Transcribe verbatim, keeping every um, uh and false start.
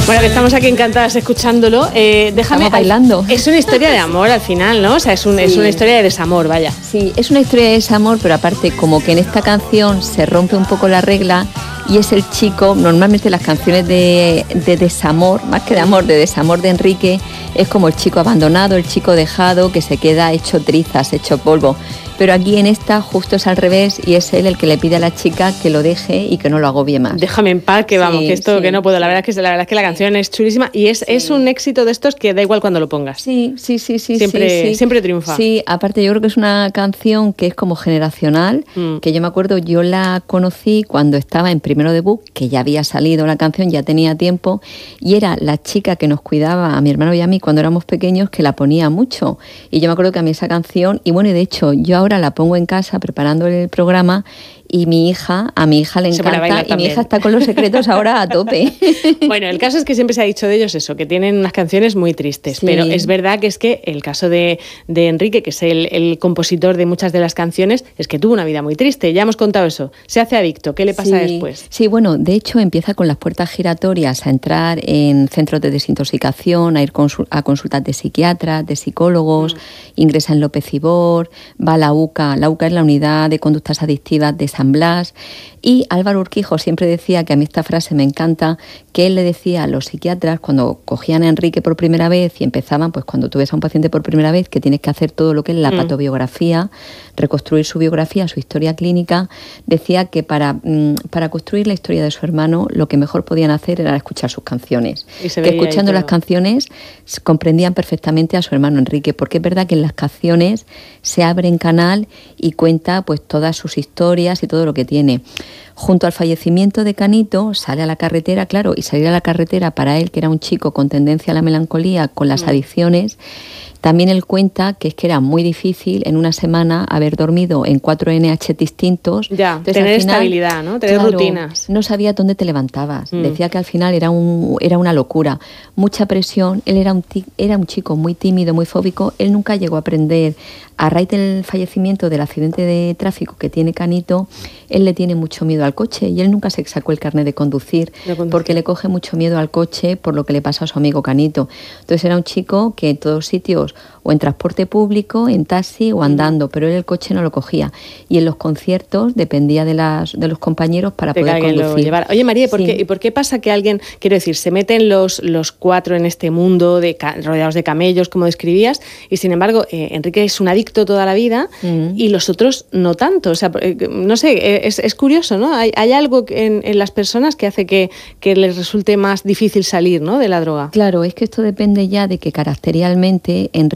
Bueno, que estamos aquí encantadas escuchándolo. Eh, déjame Estamos bailando. Es una historia de amor al final, ¿no? O sea, es, un, sí. es una historia de desamor, vaya. Sí, es una historia de desamor, pero aparte como que en esta canción se rompe un poco la regla y es el chico, normalmente las canciones de, de desamor, más que de amor, de desamor de Enrique, es como el chico abandonado, el chico dejado que se queda hecho trizas, hecho polvo. Pero aquí en esta justo es al revés y es él el que le pide a la chica que lo deje y que no lo agobie más. Déjame en paz, que vamos, sí, que esto sí, que no puedo. La verdad es que la verdad es que la canción es chulísima y es, sí. es un éxito de estos que da igual cuando lo pongas. Sí, sí, sí, sí. Siempre, sí, sí. siempre triunfa. Sí, aparte yo creo que es una canción que es como generacional, mm. que yo me acuerdo, yo la conocí cuando estaba en primero de B U C, que ya había salido la canción, ya tenía tiempo, y era la chica que nos cuidaba a mi hermano y a mí cuando éramos pequeños que la ponía mucho. Y yo me acuerdo que a mí esa canción, y bueno, y de hecho yo ahora la pongo en casa preparando el programa y mi hija, a mi hija le encanta y mi hija está con Los Secretos ahora a tope. Bueno, el caso es que siempre se ha dicho de ellos eso, que tienen unas canciones muy tristes, sí. pero es verdad que es que el caso de, de Enrique, que es el, el compositor de muchas de las canciones, es que tuvo una vida muy triste, ya hemos contado eso, se hace adicto, ¿qué le pasa sí. después? Sí, bueno, de hecho empieza con las puertas giratorias a entrar en centros de desintoxicación, a ir consul- a consultas de psiquiatras, de psicólogos, mm. ingresa en López Ibor, va a la U C A, la U C A es la unidad de conductas adictivas de San Blas, y Álvaro Urquijo siempre decía, que a mí esta frase me encanta, que él le decía a los psiquiatras cuando cogían a Enrique por primera vez y empezaban, pues cuando tú ves a un paciente por primera vez, que tienes que hacer todo lo que es la mm. patobiografía, reconstruir su biografía, su historia clínica, decía que para, para construir la historia de su hermano lo que mejor podían hacer era escuchar sus canciones, que escuchando las canciones comprendían perfectamente a su hermano Enrique, porque es verdad que en las canciones se abre en canal y cuenta pues todas sus historias y todo lo que tiene. Junto al fallecimiento de Canito sale a la carretera, claro, y salir a la carretera para él, que era un chico con tendencia a la melancolía, con las mm. adicciones, también él cuenta que es que era muy difícil en una semana haber dormido en cuatro N H distintos. Ya, Entonces, tener final, estabilidad, ¿no? Tener claro, rutinas. No sabía dónde te levantabas. Mm. Decía que al final era un era una locura. Mucha presión. Él era un, era un chico muy tímido, muy fóbico. Él nunca llegó a aprender. A raíz del fallecimiento del accidente de tráfico que tiene Canito, él le tiene mucho miedo al coche y él nunca se sacó el carnet de conducir, de conducir porque le coge mucho miedo al coche por lo que le pasa a su amigo Canito. Entonces era un chico que en todos sitios, o en transporte público, en taxi o andando, pero él el coche no lo cogía. Y en los conciertos dependía de las de los compañeros para de poder conducir. Oye, María, ¿y por, sí. qué, ¿y por qué pasa que alguien, quiero decir, se meten los, los cuatro en este mundo de, rodeados de camellos, como describías, y sin embargo, eh, Enrique es un adicto toda la vida mm. y los otros no tanto? O sea, no sé, es, es curioso, ¿no? Hay, hay algo en, en las personas que hace que, que les resulte más difícil salir, ¿no?, de la droga. Claro, es que esto depende ya de que caracterialmente Enrique